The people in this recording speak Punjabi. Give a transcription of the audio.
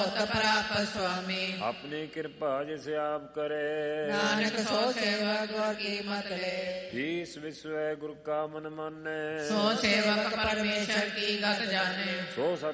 ਪ੍ਰਾਪਤ ਸੁਆਮੀ। ਆਪਣੀ ਕਿਰਪਾ ਜਿਸ ਆਪ ਕਰੇ, ਨਾਨਕ ਸੋ ਸੇਵਕ ਗੁਰ ਕੀ ਮਤ ਲੈ। ਈਸ ਵਿਸਵੈ ਗੁਰ ਕਾ ਮਨ ਮਾਨੈ, ਸੋ ਸੇਵਕ ਪਰਮੇਸ਼ਰ ਕੀ ਗਤ ਜਾਣੇ। ਸੋ